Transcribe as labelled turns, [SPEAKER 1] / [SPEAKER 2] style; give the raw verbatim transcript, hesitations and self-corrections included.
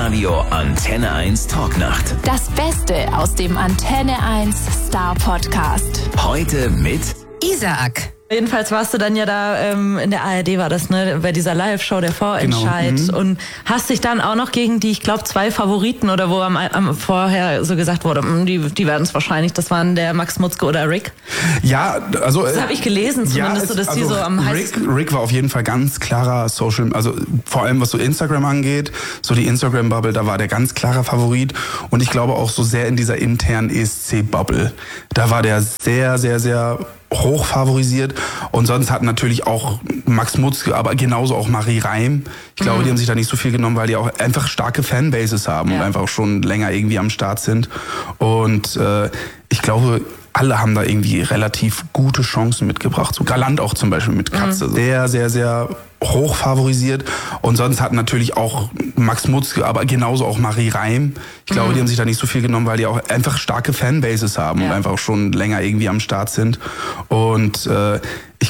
[SPEAKER 1] Live-Radio Antenne eins Talknacht.
[SPEAKER 2] Das Beste aus dem Antenne eins Star Podcast.
[SPEAKER 1] Heute mit
[SPEAKER 3] Isaac.
[SPEAKER 4] Jedenfalls warst du dann ja da, ähm, in der A R D war das, ne, bei dieser Live-Show, der Vorentscheid.
[SPEAKER 5] Genau. Mhm.
[SPEAKER 4] Und hast dich dann auch noch gegen die, ich glaube, zwei Favoriten oder wo am, am vorher so gesagt wurde, mh, die, die werden es wahrscheinlich, das waren der Max Mutzke oder Rick.
[SPEAKER 5] Ja, also...
[SPEAKER 4] Das habe ich gelesen zumindest,
[SPEAKER 5] ja,
[SPEAKER 4] so dass
[SPEAKER 5] also
[SPEAKER 4] die so am
[SPEAKER 5] Rick,
[SPEAKER 4] heißesten...
[SPEAKER 5] Rick war auf jeden Fall ganz klarer Social, also vor allem was so Instagram angeht, so die Instagram-Bubble, da war der ganz klarer Favorit. Und ich glaube auch so sehr in dieser internen E S C-Bubble. Da war der sehr, sehr, sehr hoch favorisiert. Und sonst hat natürlich auch Max Mutzke, aber genauso auch Marie Reim. Ich glaube, mhm. die haben sich da nicht so viel genommen, weil die auch einfach starke Fanbases haben ja. und einfach auch schon länger irgendwie am Start sind. Und äh, ich glaube, alle haben da irgendwie relativ gute Chancen mitgebracht. So Galant auch zum Beispiel mit Katze. Mhm. Sehr, sehr, sehr hoch favorisiert. Und sonst hat natürlich auch Max Mutzke, aber genauso auch Marie Reim. Ich glaube, mhm. die haben sich da nicht so viel genommen, weil die auch einfach starke Fanbases haben ja. und einfach auch schon länger irgendwie am Start sind. Und äh, ich